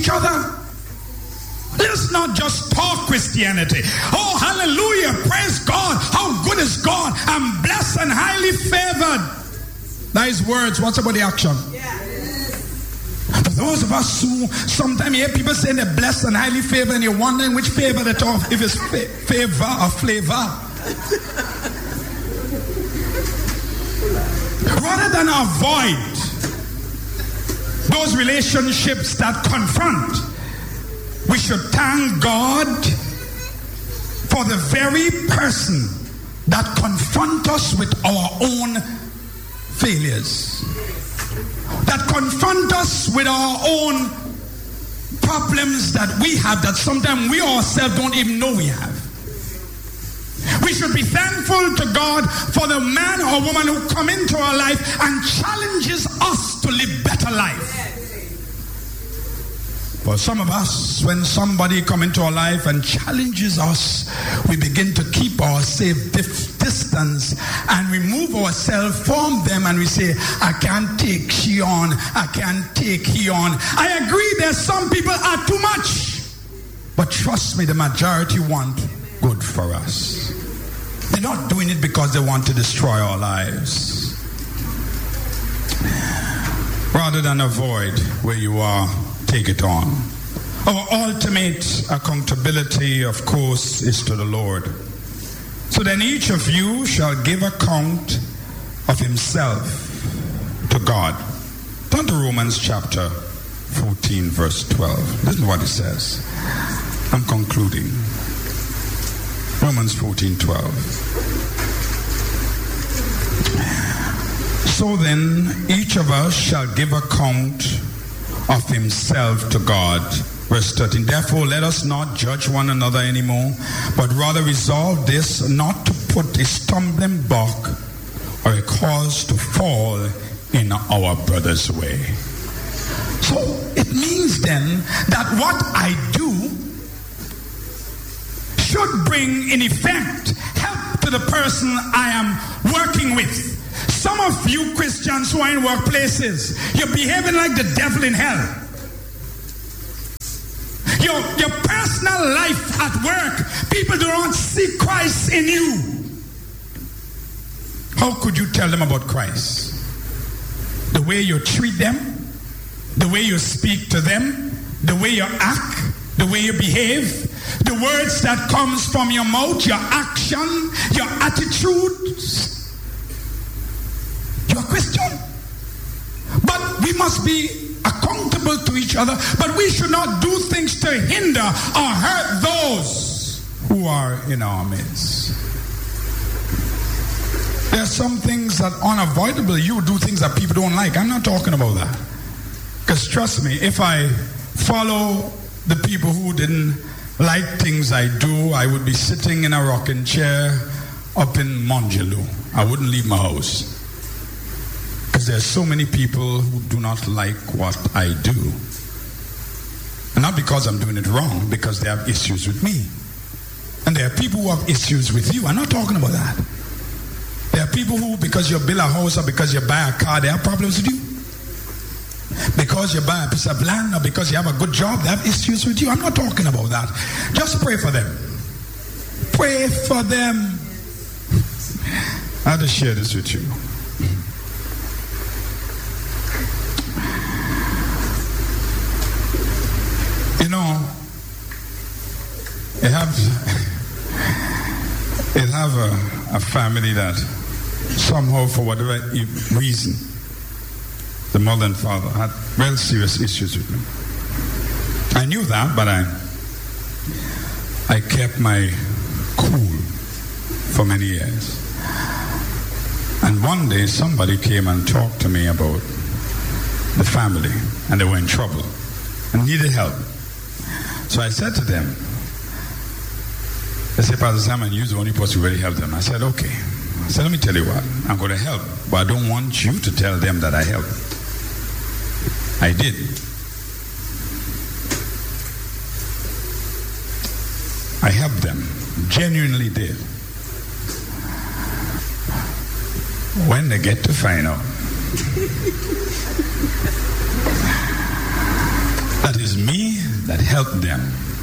each other. Let's not just talk Christianity. Oh, hallelujah, praise God. How good is God? I'm blessed and highly favored. Nice words. What's about the action? For those of us who sometimes hear people saying they're blessed and highly favored, and you're wondering which favor they're talking, if it's favor or flavor. Rather than avoid those relationships that confront, we should thank God for the very person that confront us with our own failures, that confront us with our own problems that we have, that sometimes we ourselves don't even know we have. We should be thankful to God for the man or woman who come into our life and challenges us to live better life. For some of us, when somebody come into our life and challenges us, we begin to keep our safe distance and remove ourselves from them, and we say, I can't take she on, I can't take he on. I agree there's some people are too much, but trust me, the majority want good for us. They're not doing it because they want to destroy our lives. Rather than avoid where you are, take it on. Our ultimate accountability, of course, is to the Lord. So then each of you shall give account of himself to God. Turn to Romans chapter 14, verse 12. Listen to what it says. I'm concluding. Romans 14, 12. So then each of us shall give account of himself to God. Verse 13. Therefore let us not judge one another anymore, but rather resolve this, not to put a stumbling block or a cause to fall in our brother's way. So it means then that what I do should bring in effect help to the person I am working with. Some of you Christians who are in workplaces, you're behaving like the devil in hell. Your personal life at work, people do not see Christ in you. How could you tell them about Christ? The way you treat them, the way you speak to them, the way you act, the way you behave, the words that comes from your mouth, your action, your attitudes. You're a Christian. But we must be accountable to each other, but we should not do things to hinder or hurt those who are in our midst. There are some things that are unavoidable. You do things that people don't like. I'm not talking about that. Because trust me, if I follow the people who didn't like things I do, I would be sitting in a rocking chair up in Mongeloo. I wouldn't leave my house. Because there are so many people who do not like what I do. And not because I'm doing it wrong, because they have issues with me. And there are people who have issues with you. I'm not talking about that. There are people who, because you build a house or because you buy a car, they have problems with you. Because you buy a piece of land or because you have a good job, they have issues with you. I'm not talking about that. Just pray for them. Pray for them. I have to share this with you. You know, it have a family that somehow, for whatever reason, the mother and father had real serious issues with me. I knew that, but I kept my cool for many years. And one day somebody came and talked to me about the family, and they were in trouble and needed help. So I said to them, they said, Pastor Simon, you're the only person who really helped them. I said, okay. I said, let me tell you what, I'm going to help, but I don't want you to tell them that I helped. I did. I helped them, genuinely did. When they get to find out that is me that helped them.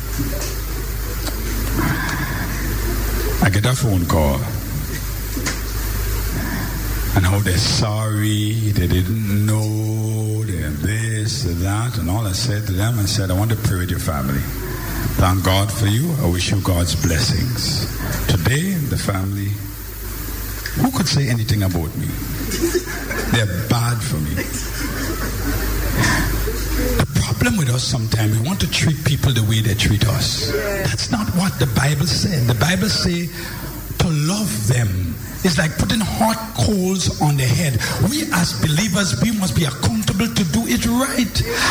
I get a phone call. And how they're sorry, they didn't know, they're this, they're that, and all I said to them, I said, I want to pray with your family. Thank God for you. I wish you God's blessings. Today, the family, who could say anything about me? They're bad for me. The problem with us sometimes, we want to treat people the way they treat us. That's not what the Bible said. The Bible says to love them. It's like putting hot coals on their head. We as believers, we must be accountable to do it right.